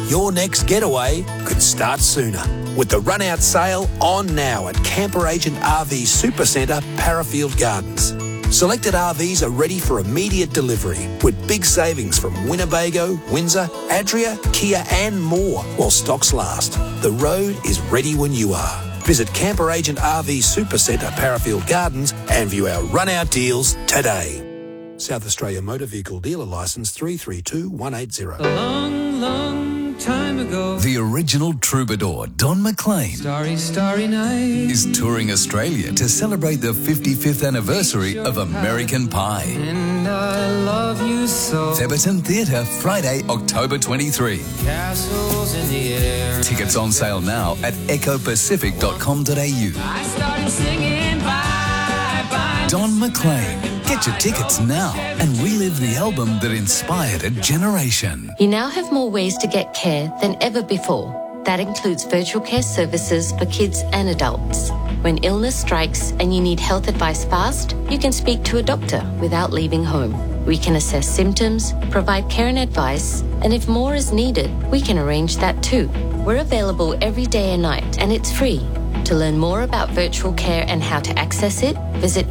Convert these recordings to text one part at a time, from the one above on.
Your next getaway could start sooner with the run-out sale on now at Camper Agent RV Supercentre, Parafield Gardens. Selected RVs are ready for immediate delivery with big savings from Winnebago, Windsor, Adria, Kia and more while stocks last. The road is ready when you are. Visit Camper Agent RV Supercentre, Parafield Gardens and view our run-out deals today. South Australia Motor Vehicle Dealer Licence 332180. A long, long time ago, The original troubadour, Don McLean, starry, starry night, is touring Australia to celebrate the 55th anniversary of American Pie. and I love you so. Theberton Theatre, Friday, October 23. Castles in the air. Tickets on sale now at ecopacific.com.au. I started singing bye, bye. Don McLean. Get your tickets now and relive the album that inspired a generation. You now have more ways to get care than ever before. That includes virtual care services for kids and adults. When illness strikes and you need health advice fast, you can speak to a doctor without leaving home. We can assess symptoms, provide care and advice, and if more is needed, we can arrange that too. We're available every day and night, and it's free. To learn more about virtual care and how to access it, visit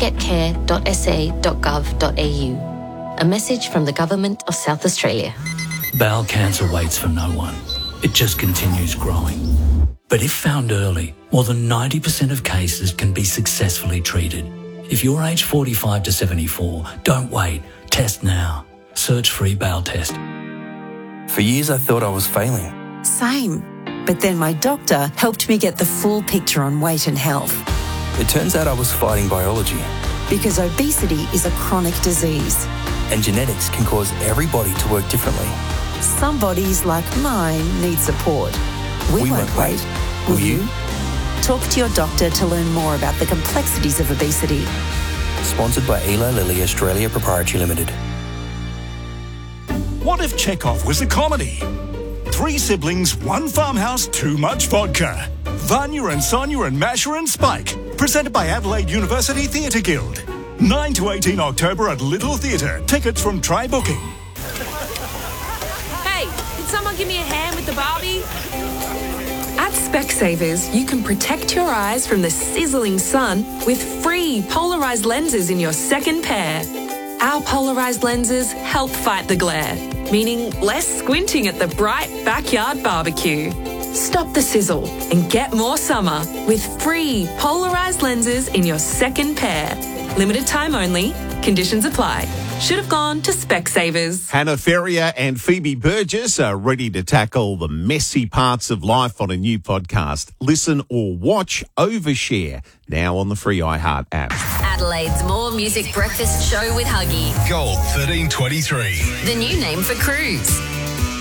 wheretogetcare.sa.gov.au. A message from the Government of South Australia. Bowel cancer waits for no one. It just continues growing. But if found early, more than 90% of cases can be successfully treated. If you're aged 45 to 74, don't wait. Test now. Search free bowel test. For years I thought I was failing. Same. But then my doctor helped me get the full picture on weight and health. It turns out I was fighting biology. Because obesity is a chronic disease. And genetics can cause every body to work differently. Some bodies, like mine, need support. We won't wait. Will you? Talk to your doctor to learn more about the complexities of obesity. Sponsored by Eli Lilly Australia Proprietary Limited. What if Chekhov was a comedy? 3 siblings, 1 farmhouse, too much vodka. Vanya and Sonia and Masha and Spike. Presented by Adelaide University Theatre Guild. 9 to 18 October at Little Theatre. Tickets from Try Booking. Hey, can someone give me a hand with the Barbie? At Specsavers, you can protect your eyes from the sizzling sun with free polarised lenses in your second pair. Our polarised lenses help fight the glare, meaning less squinting at the bright backyard barbecue. Stop the sizzle and get more summer with free polarised lenses in your second pair. Limited time only. Conditions apply. Should have gone to Specsavers. Hannah Ferrier and Phoebe Burgess are ready to tackle the messy parts of life on a new podcast. Listen or watch Overshare, now on the free iHeart app. Adelaide's More Music Breakfast Show with Huggy. Gold 1323. The new name for Cruise.